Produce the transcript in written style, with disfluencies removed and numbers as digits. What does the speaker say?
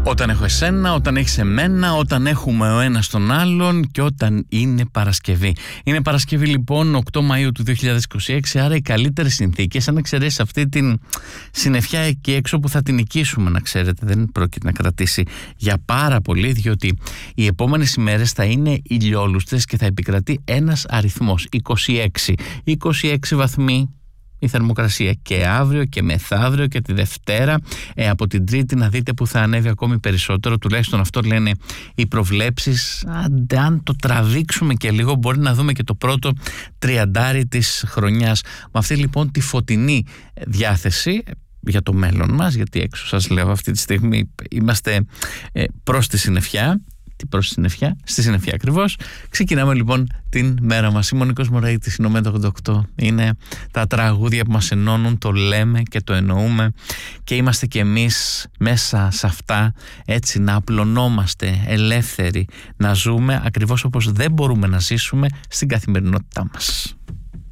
Όταν έχω εσένα, όταν έχεις εμένα, όταν έχουμε ο ένας τον άλλον και όταν είναι Παρασκευή. Είναι Παρασκευή λοιπόν 8 Μαΐου του 2026, άρα οι καλύτερες συνθήκες, αν εξαιρέσεις αυτή την συννεφιά εκεί έξω που θα την νικήσουμε, να ξέρετε, δεν πρόκειται να κρατήσει για πάρα πολύ, διότι οι επόμενες ημέρες θα είναι ηλιόλουστες και θα επικρατεί ένας αριθμός, 26. 26 βαθμοί η θερμοκρασία και αύριο και μεθαύριο και τη Δευτέρα, από την Τρίτη να δείτε που θα ανέβει ακόμη περισσότερο, τουλάχιστον αυτό λένε οι προβλέψεις. Αν το τραβήξουμε και λίγο μπορεί να δούμε και το πρώτο τριαντάρι της χρονιάς. Με αυτή λοιπόν τη φωτεινή διάθεση για το μέλλον μας, γιατί έξω σας λέω αυτή τη στιγμή είμαστε προς τη συννεφιά. Προς τη συννεφιά, στη συννεφιά ακριβώς. Ξεκινάμε λοιπόν την μέρα μας. Είμαι ο Νίκος Μωραΐτης, είναι ο Med88. Είναι τα τραγούδια που μας ενώνουν, το λέμε και το εννοούμε και είμαστε κι εμείς μέσα σε αυτά, έτσι να απλωνόμαστε ελεύθεροι, να ζούμε ακριβώς όπως δεν μπορούμε να ζήσουμε στην καθημερινότητά μας.